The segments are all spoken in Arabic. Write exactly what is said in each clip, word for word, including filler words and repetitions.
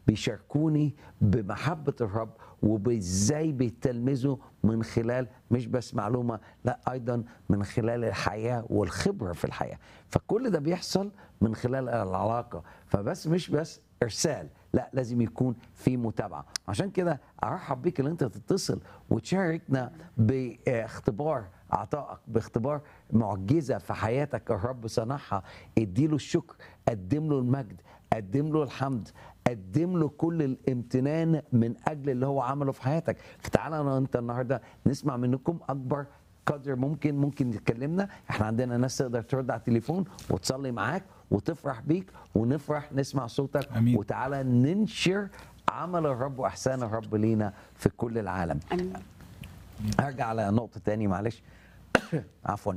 بيشاركوني بمحبة الرب وبإزاي بيتلمذوا من خلال مش بس معلومة، لا أيضا من خلال الحياة والخبرة في الحياة. فكل ده بيحصل من خلال العلاقة، فبس مش بس إرسال، لا لازم يكون في متابعة. عشان كده أرحب بيك ان أنت تتصل وتشاركنا باختبار عطائك، باختبار معجزة في حياتك الرب صنعها. اديله الشكر، قدم له المجد، قدم له الحمد، قدم له كل الامتنان من اجل اللي هو عمله في حياتك. فتعالى انا وانت النهارده نسمع منكم اكبر قدر ممكن ممكن تكلمنا. احنا عندنا ناس تقدر ترد على التليفون وتصلي معاك وتفرح بيك ونفرح نسمع صوتك. أمين. وتعالى ننشر عمل الرب واحسان الرب لينا في كل العالم. امين. هرجع على نقطه تاني معلش. عفوا.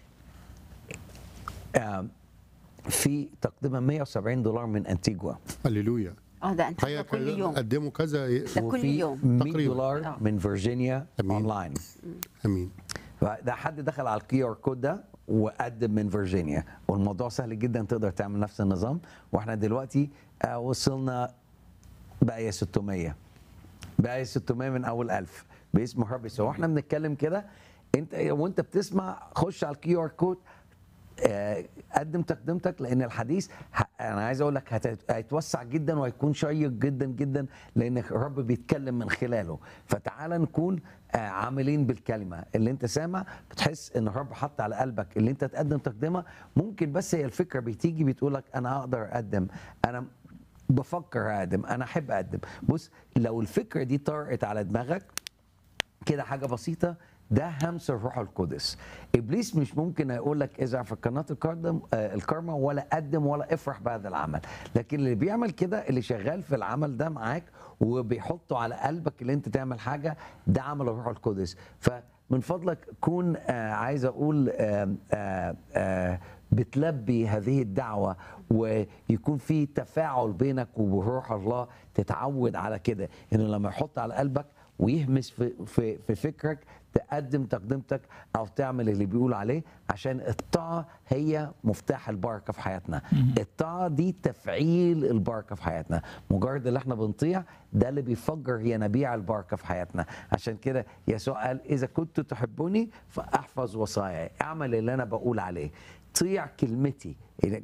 آه، في تقريبا مية وسبعين دولار من انتيجوا، هللويا. اه ده انت حقيقة كل يوم. قدموا كذا. ده كل وفي يوم. مية تقريباً. دولار آه. من فيرجينيا أمين. اونلاين. امين. فده حد دخل على الكيو ار كود ده وقدم من فيرجينيا، والموضوع سهل جدا، تقدر تعمل نفس النظام. واحنا دلوقتي آه، وصلنا بقى ستمية، بقى ستمية من اول ألف باسم الرب يسوع. واحنا بنتكلم كده، انت وانت بتسمع خش على الكيو ار كود، آه، قدم تقدمتك، لان الحديث ه- انا عايز اقول لك هت- هيتوسع جدا وهيكون شيق جدا جدا، لان الرب بيتكلم من خلاله. فتعال نكون آه، عاملين بالكلمه اللي انت سامع، بتحس ان الرب حط على قلبك اللي انت تقدم تقدمه. ممكن بس هي الفكره بتيجي بتقول لك انا هقدر اقدم، انا بفكر اقدم، انا احب اقدم. بص، لو الفكره دي طرقت على دماغك كده حاجه بسيطه، ده همس الروح القدس. ابليس مش ممكن هيقول لك اذا في قناه الكاردم آه، الكارما ولا قدم ولا افرح بهذا العمل. لكن اللي بيعمل كده، اللي شغال في العمل ده معاك وبيحطه على قلبك اللي انت تعمل حاجه، ده عمل الروح القدس. فمن فضلك كون آه، عايز اقول آه، آه، آه، بتلبي هذه الدعوه، ويكون في تفاعل بينك وبروح الله. تتعود على كده، انه لما يحط على قلبك ويهمس في في في فكرك تقدم تقدمتك او تعمل اللي بيقول عليه، عشان الطاعه هي مفتاح البركه في حياتنا. الطاعه دي تفعيل البركه في حياتنا. مجرد اللي احنا بنطيع ده اللي بيفجر ينابيع البركه في حياتنا. عشان كده يسوع قال اذا كنت تحبوني فاحفظ وصاياي، اعمل اللي انا بقول عليه، طيع كلمتي.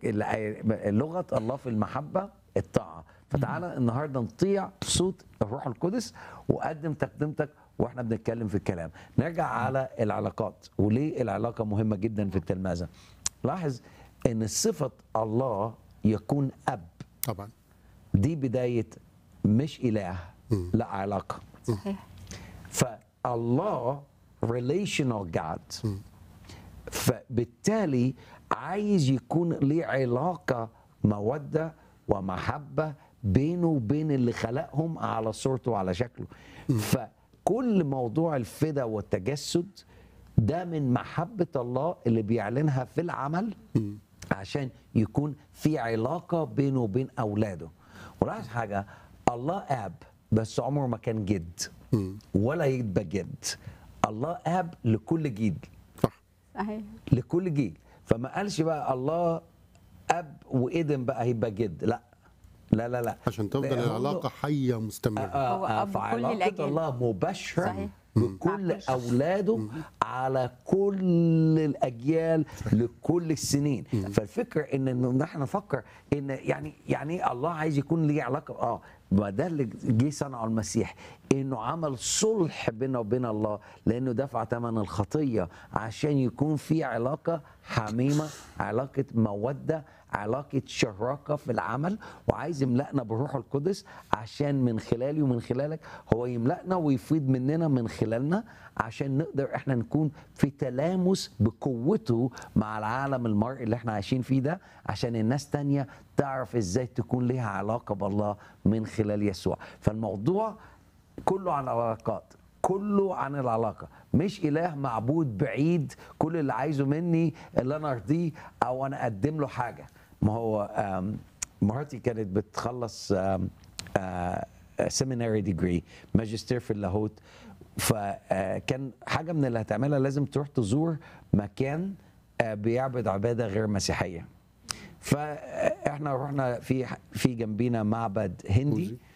لغه الله في المحبه الطاعه. فتعالى النهارده نطيع صوت الروح القدس وقدم تقدمتك واحنا بنتكلم في الكلام. نرجع على العلاقات، وليه العلاقه مهمه جدا في التلمذه. لاحظ ان صفه الله يكون اب، طبعا. دي بدايه مش اله، لا علاقه. صحيح. فالله relational God، فبالتالي عايز يكون ليه علاقه موده ومحبه بينه وبين اللي خلقهم على صورته وعلى شكله. فكل موضوع الفدا والتجسد ده من محبه الله اللي بيعلنها في العمل، عشان يكون في علاقه بينه وبين اولاده. ولاحظ حاجه، الله اب بس عمره ما كان جد ولا يبقى جد. الله اب لكل جيل، صح. صحيح. لكل جيل. فما قالش بقى الله اب وادم بقى هيبقى جد، لا لا لا لا، عشان تفضل لا، هو- العلاقة حية مستمرة. آه هو آه أب كل فعلاقة الأجيال. الله مباشرة صحيح. بكل معكوش. أولاده على كل الأجيال لكل السنين. فالفكرة إن إنه نحن نفكر إن يعني يعني إيه الله عايز يكون ليه علاقة. آه ما ده اللي جه صنعه المسيح، إنه عمل صلح بينه وبين الله، لأنه دفع ثمن الخطية عشان يكون في علاقة حميمة، علاقة مودة، علاقة شراكة في العمل. وعايز يملأنا بالروح القدس عشان من خلالي ومن خلالك هو يملأنا ويفيد مننا من خلالنا، عشان نقدر احنا نكون في تلامس بقوته مع العالم المرئي اللي احنا عايشين فيه ده، عشان الناس تانية تعرف ازاي تكون ليها علاقة بالله من خلال يسوع. فالموضوع كله عن العلاقات، كله عن العلاقة، مش إله معبود بعيد كل اللي عايزه مني اللي أنا أرضيه أو أنا أقدم له حاجة. ما هو آم، مراتي كانت بتخلص سيميناري ديجري، ماجستير في اللاهوت. فكان حاجة من اللي هتعملها لازم تروح تزور مكان آه، بيعبد عبادة غير مسيحية. فاحنا رحنا في في جنبينا معبد هندي،